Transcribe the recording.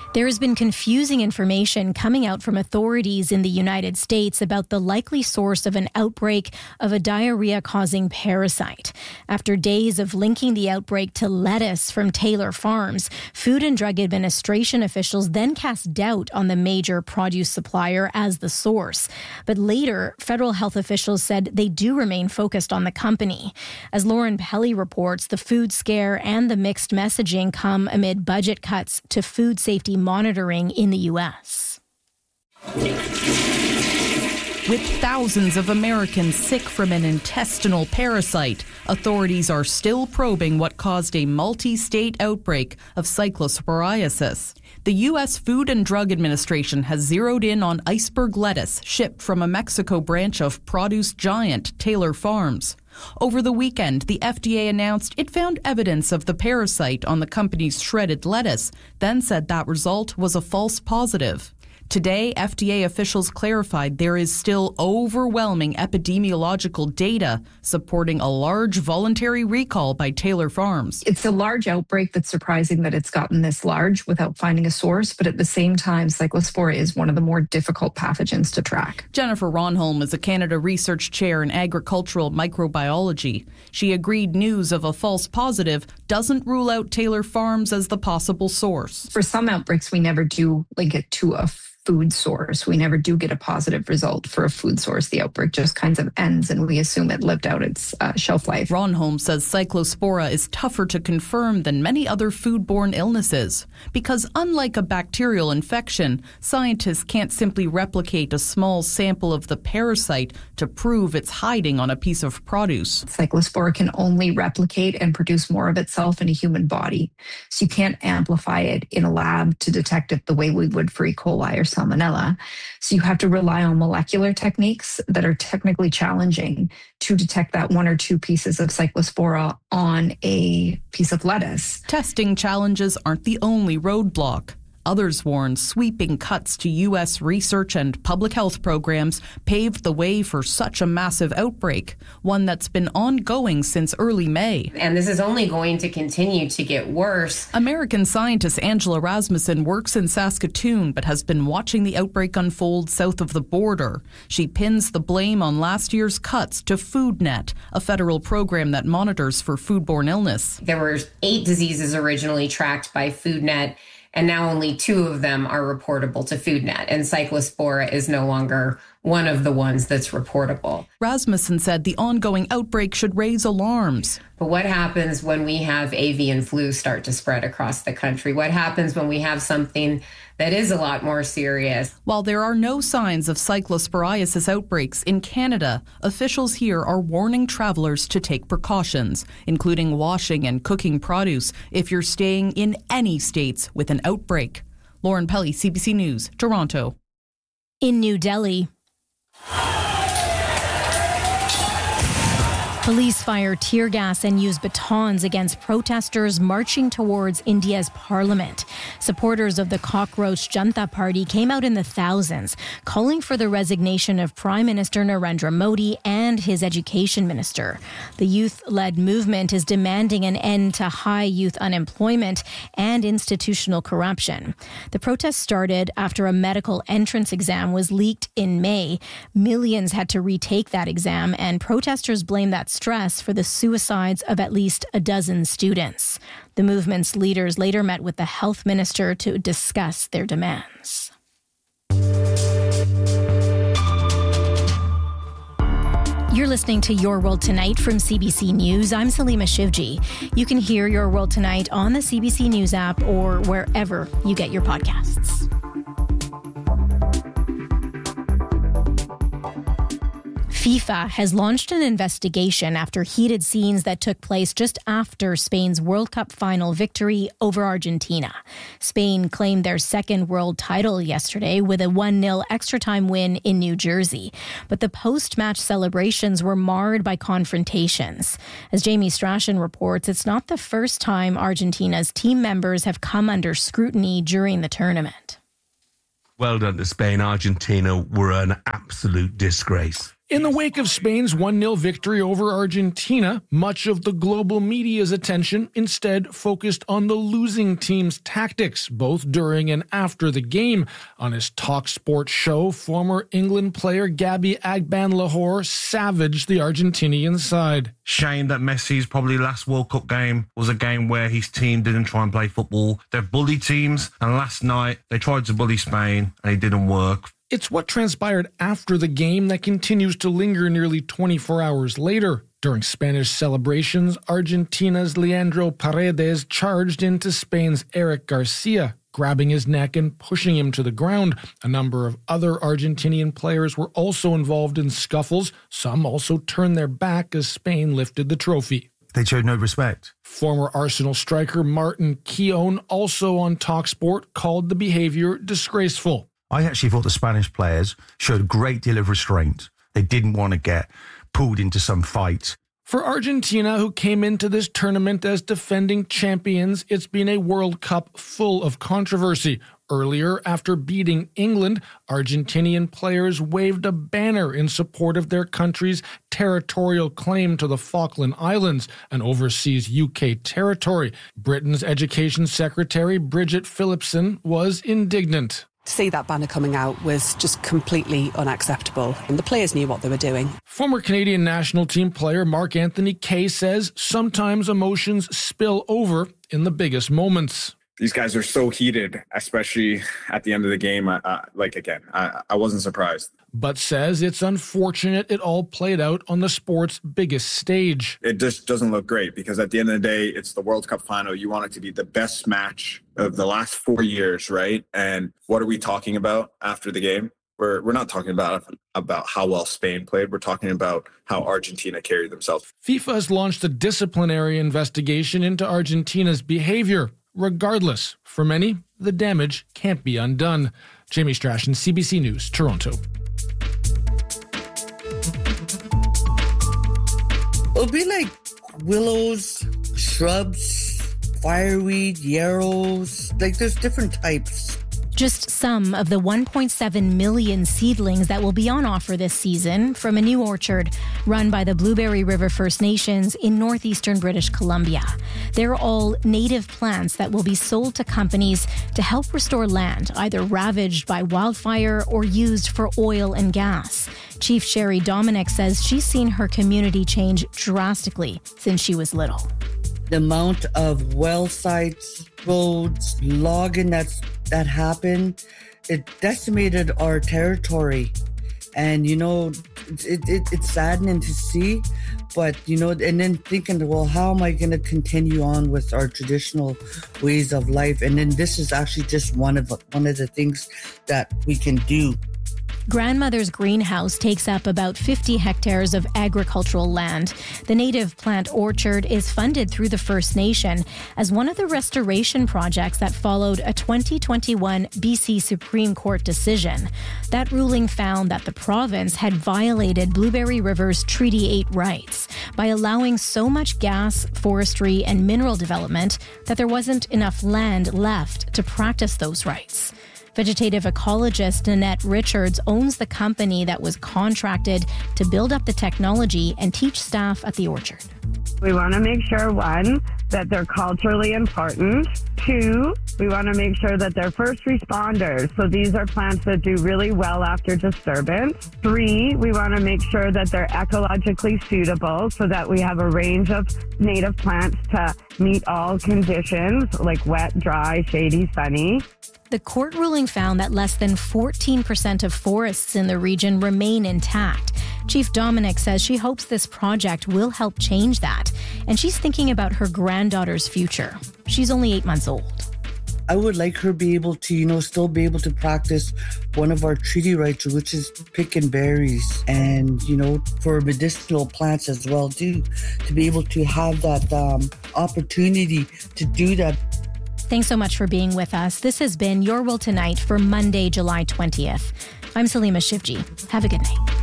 There has been confusing information coming out from authorities in the United States about the likely source of an outbreak of a diarrhea-causing parasite. After days of linking the outbreak to lettuce from Taylor Farms, Food and Drug Administration officials then cast doubt on the major produce supplier as the source. But later, federal health officials said they do remain focused on the company. As Lauren Pelly reports, the food scare and the mixed messaging come amid budget cuts to food safety monitoring in the U.S. With thousands of Americans sick from an intestinal parasite, authorities are still probing what caused a multi-state outbreak of cyclosporiasis. The U.S. Food and Drug Administration has zeroed in on iceberg lettuce shipped from a Mexico branch of produce giant Taylor Farms. Over the weekend, the FDA announced it found evidence of the parasite on the company's shredded lettuce, then said that result was a false positive. Today, FDA officials clarified there is still overwhelming epidemiological data supporting a large voluntary recall by Taylor Farms. It's a large outbreak that's surprising that it's gotten this large without finding a source, but at the same time, Cyclospora is one of the more difficult pathogens to track. Jennifer Ronholm is a Canada Research Chair in Agricultural Microbiology. She agreed news of a false positive doesn't rule out Taylor Farms as the possible source. For some outbreaks, we never do link it to a food source. We never do get a positive result for a food source. The outbreak just kind of ends and we assume it lived out its shelf life. Ronholm says Cyclospora is tougher to confirm than many other foodborne illnesses because unlike a bacterial infection, scientists can't simply replicate a small sample of the parasite to prove it's hiding on a piece of produce. Cyclospora can only replicate and produce more of itself in a human body. So you can't amplify it in a lab to detect it the way we would for E. coli or Salmonella. So you have to rely on molecular techniques that are technically challenging to detect that one or two pieces of Cyclospora on a piece of lettuce. Testing challenges aren't the only roadblock. Others warn sweeping cuts to U.S. research and public health programs paved the way for such a massive outbreak, one that's been ongoing since early May. And this is only going to continue to get worse. American scientist Angela Rasmussen works in Saskatoon but has been watching the outbreak unfold south of the border. She pins the blame on last year's cuts to FoodNet, a federal program that monitors for foodborne illness. There were 8 diseases originally tracked by FoodNet, and now only 2 of them are reportable to FoodNet, and Cyclospora is no longer one of the ones that's reportable. Rasmussen said the ongoing outbreak should raise alarms. But what happens when we have avian flu start to spread across the country? What happens when we have something that is a lot more serious? While there are no signs of cyclosporiasis outbreaks in Canada, officials here are warning travelers to take precautions, including washing and cooking produce if you're staying in any states with an outbreak. Lauren Pelly, CBC News, Toronto. In New Delhi, police fired tear gas and used batons against protesters marching towards India's parliament. Supporters of the Cockroach Janata Party came out in the thousands, calling for the resignation of Prime Minister Narendra Modi and his education minister. The youth-led movement is demanding an end to high youth unemployment and institutional corruption. The protest started after a medical entrance exam was leaked in May. Millions had to retake that exam, and protesters blame that stress for the suicides of at least a dozen students. The movement's leaders later met with the health minister to discuss their demands. You're listening to Your World Tonight from CBC News. I'm Salima Shivji. You can hear Your World Tonight on the CBC News app or wherever you get your podcasts. FIFA has launched an investigation after heated scenes that took place just after Spain's World Cup final victory over Argentina. Spain claimed their second world title yesterday with a 1-0 extra-time win in New Jersey. But the post-match celebrations were marred by confrontations. As Jamie Strachan reports, it's not the first time Argentina's team members have come under scrutiny during the tournament. Well done to Spain. Argentina were an absolute disgrace. In the wake of Spain's 1-0 victory over Argentina, much of the global media's attention instead focused on the losing team's tactics, both during and after the game. On his TalkSport show, former England player Gabby Agban-Lahore savaged the Argentinian side. Shame that Messi's probably last World Cup game was a game where his team didn't try and play football. They've bullied teams, and last night they tried to bully Spain, and it didn't work. It's what transpired after the game that continues to linger nearly 24 hours later. During Spanish celebrations, Argentina's Leandro Paredes charged into Spain's Eric Garcia, grabbing his neck and pushing him to the ground. A number of other Argentinian players were also involved in scuffles. Some also turned their back as Spain lifted the trophy. They showed no respect. Former Arsenal striker Martin Keown, also on TalkSport, called the behavior disgraceful. I actually thought the Spanish players showed a great deal of restraint. They didn't want to get pulled into some fight. For Argentina, who came into this tournament as defending champions, it's been a World Cup full of controversy. Earlier, after beating England, Argentinian players waved a banner in support of their country's territorial claim to the Falkland Islands, an overseas UK territory. Britain's Education Secretary Bridget Phillipson was indignant. To see that banner coming out was just completely unacceptable, and the players knew what they were doing. Former Canadian national team player Mark-Anthony Kaye says sometimes emotions spill over in the biggest moments. These guys are so heated, especially at the end of the game. I wasn't surprised. But says it's unfortunate it all played out on the sport's biggest stage. It just doesn't look great because at the end of the day, it's the World Cup final. You want it to be the best match of the last 4 years, right? And what are we talking about after the game? We're not talking about how well Spain played. We're talking about how Argentina carried themselves. FIFA has launched a disciplinary investigation into Argentina's behavior. Regardless, for many, the damage can't be undone. Jamie Strachan, CBC News, Toronto. It'll be like willows, shrubs, fireweed, yarrows. Like there's different types. Just some of the 1.7 million seedlings that will be on offer this season from a new orchard run by the Blueberry River First Nations in northeastern British Columbia. They're all native plants that will be sold to companies to help restore land either ravaged by wildfire or used for oil and gas. Chief Sherry Dominic says she's seen her community change drastically since she was little. The amount of well sites, roads, logging that happened, it decimated our territory. And, it's saddening to see, but, and then thinking, well, how am I going to continue on with our traditional ways of life? And then this is actually just one of the things that we can do. Grandmother's greenhouse takes up about 50 hectares of agricultural land. The native plant orchard is funded through the First Nation as one of the restoration projects that followed a 2021 BC Supreme Court decision. That ruling found that the province had violated Blueberry River's Treaty 8 rights by allowing so much gas, forestry, and mineral development that there wasn't enough land left to practice those rights. Vegetative ecologist Nanette Richards owns the company that was contracted to build up the technology and teach staff at the orchard. We want to make sure, one, that they're culturally important. Two, we want to make sure that they're first responders. So these are plants that do really well after disturbance. Three, we want to make sure that they're ecologically suitable so that we have a range of native plants to meet all conditions like wet, dry, shady, sunny. The court ruling found that less than 14% of forests in the region remain intact. Chief Dominic says she hopes this project will help change that, and she's thinking about her granddaughter's future. She's only 8 months old. I would like her to be able to, still be able to practice one of our treaty rights, which is picking berries and, for medicinal plants as well, too, to be able to have that opportunity to do that. Thanks so much for being with us. This has been Your World Tonight for Monday, July 20th. I'm Salima Shivji. Have a good night.